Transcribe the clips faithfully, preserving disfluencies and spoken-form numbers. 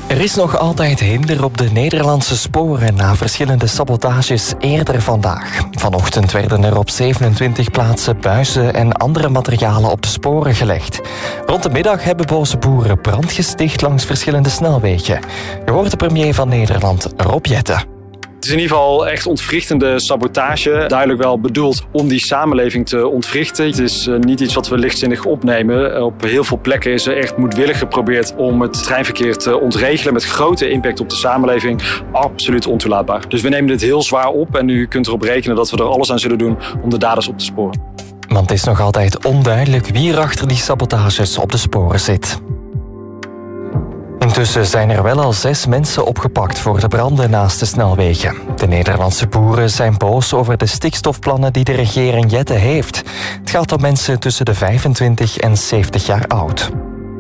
Er is nog altijd hinder op de Nederlandse sporen na verschillende sabotages eerder vandaag. Vanochtend werden er op zevenentwintig plaatsen buizen en andere materialen op de sporen gelegd. Rond de middag hebben boze boeren brand gesticht langs verschillende snelwegen. Je hoort de premier van Nederland, Rob Jetten. Het is in ieder geval echt ontwrichtende sabotage. Duidelijk wel bedoeld om die samenleving te ontwrichten. Het is niet iets wat we lichtzinnig opnemen. Op heel veel plekken is er echt moedwillig geprobeerd om het treinverkeer te ontregelen met grote impact op de samenleving. Absoluut ontoelaatbaar. Dus we nemen dit heel zwaar op en u kunt erop rekenen dat we er alles aan zullen doen om de daders op te sporen. Want het is nog altijd onduidelijk wie er achter die sabotages op de sporen zit. Intussen zijn er wel al zes mensen opgepakt voor de branden naast de snelwegen. De Nederlandse boeren zijn boos over de stikstofplannen die de regering Jetten heeft. Het gaat om mensen tussen de vijfentwintig en zeventig jaar oud.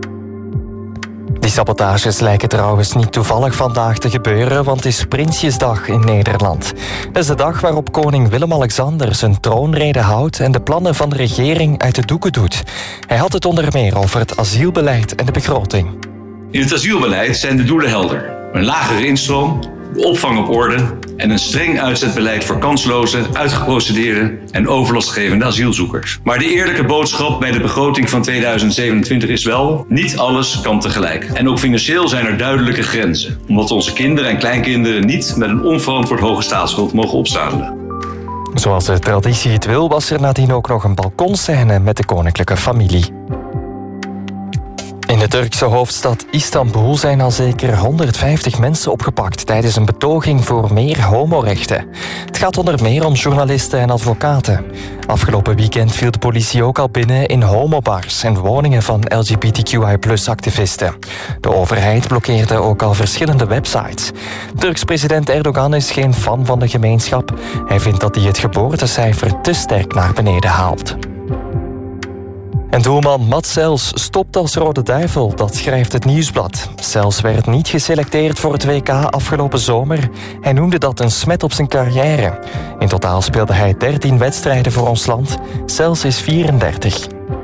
Die sabotages lijken trouwens niet toevallig vandaag te gebeuren, want het is Prinsjesdag in Nederland. Dat is de dag waarop koning Willem-Alexander zijn troonrede houdt en de plannen van de regering uit de doeken doet. Hij had het onder meer over het asielbeleid en de begroting. In het asielbeleid zijn de doelen helder. Een lagere instroom, de opvang op orde en een streng uitzetbeleid voor kansloze, uitgeprocedeerde en overlastgevende asielzoekers. Maar de eerlijke boodschap bij de begroting van tweeduizend zevenentwintig is wel: niet alles kan tegelijk. En ook financieel zijn er duidelijke grenzen, omdat onze kinderen en kleinkinderen niet met een onverantwoord hoge staatsschuld mogen opstapelen. Zoals de traditie het wil, was er nadien ook nog een balkonscène met de koninklijke familie. In de Turkse hoofdstad Istanbul zijn al zeker honderdvijftig mensen opgepakt tijdens een betoging voor meer homorechten. Het gaat onder meer om journalisten en advocaten. Afgelopen weekend viel de politie ook al binnen in homobars en woningen van L G B T Q I plus activisten. De overheid blokkeerde ook al verschillende websites. Turks president Erdogan is geen fan van de gemeenschap. Hij vindt dat hij het geboortecijfer te sterk naar beneden haalt. En doelman Mats Sels stopt als Rode Duivel, dat schrijft het Nieuwsblad. Sels werd niet geselecteerd voor het W K afgelopen zomer. Hij noemde dat een smet op zijn carrière. In totaal speelde hij dertien wedstrijden voor ons land. Sels is vierendertig.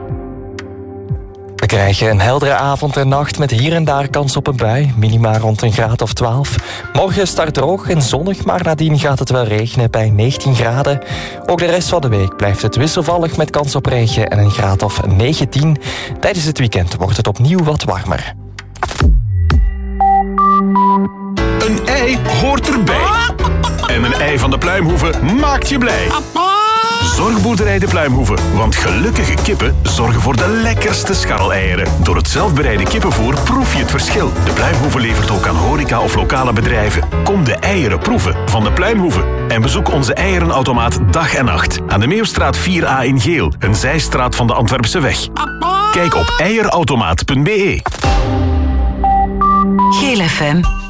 We krijgen een heldere avond en nacht met hier en daar kans op een bui. Minima rond een graad of twaalf. Morgen start droog en zonnig, maar nadien gaat het wel regenen bij negentien graden. Ook de rest van de week blijft het wisselvallig met kans op regen en een graad of negentien. Tijdens het weekend wordt het opnieuw wat warmer. Een ei hoort erbij. En een ei van de Pluimhoeve maakt je blij. Zorgboerderij de Pluimhoeve, want gelukkige kippen zorgen voor de lekkerste scharreleieren. Door het zelfbereide kippenvoer proef je het verschil. De Pluimhoeve levert ook aan horeca of lokale bedrijven. Kom de eieren proeven van de Pluimhoeve. En bezoek onze eierenautomaat dag en nacht. Aan de Meeuwstraat vier A in Geel, een zijstraat van de Antwerpse weg. Kijk op eierautomaat punt be. Geel F M.